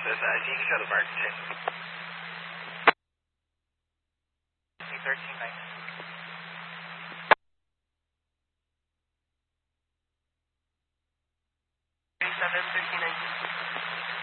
This, you can go to Mark too. 1319. 37 1319.